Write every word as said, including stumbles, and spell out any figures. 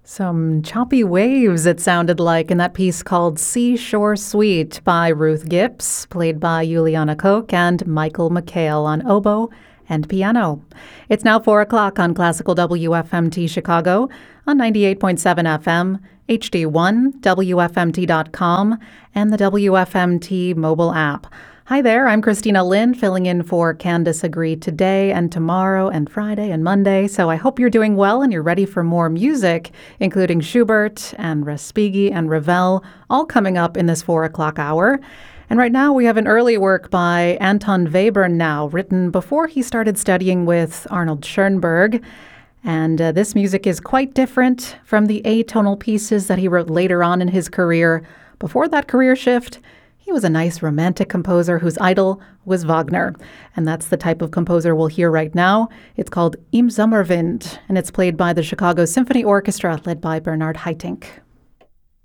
Some choppy waves, it sounded like, in that piece called Seashore Suite by Ruth Gibbs, played by Juliana Koch and Michael McHale on oboe and piano. It's now four o'clock on Classical W F M T Chicago on ninety-eight point seven F M, H D one, W F M T dot com, and the W F M T mobile app. Hi there, I'm Christina Lynn, filling in for Candace Agree today and tomorrow and Friday and Monday. So I hope you're doing well and you're ready for more music, including Schubert and Respighi and Ravel, all coming up in this four o'clock hour. And right now we have an early work by Anton Webern, written before he started studying with Arnold Schoenberg. And uh, this music is quite different from the atonal pieces that he wrote later on in his career. Before that career shift, he was a nice romantic composer whose idol was Wagner. And that's the type of composer we'll hear right now. It's called Im Sommerwind, and it's played by the Chicago Symphony Orchestra, led by Bernard Haitink.